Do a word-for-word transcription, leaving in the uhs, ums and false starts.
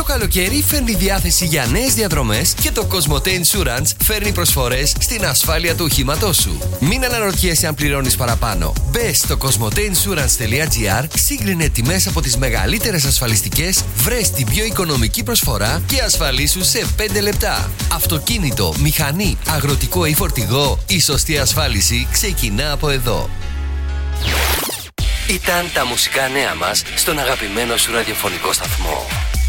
Το καλοκαίρι φέρνει διάθεση για νέες διαδρομές και το Cosmote Insurance φέρνει προσφορές στην ασφάλεια του οχήματός σου. Μην αναρωτιέσαι αν πληρώνεις παραπάνω. Μπες στο κοσμοτέινσουρανς τελεία τζι άρ, σύγκρινε τιμές από τις μεγαλύτερες ασφαλιστικές, βρες την πιο οικονομική προσφορά και ασφαλίσου σε πέντε λεπτά. Αυτοκίνητο, μηχανή, αγροτικό ή φορτηγό, η σωστή ασφάλιση ξεκινά από εδώ. Ήταν τα μουσικά νέα μας στον αγαπημένο σου ραδιοφωνικό σταθμό.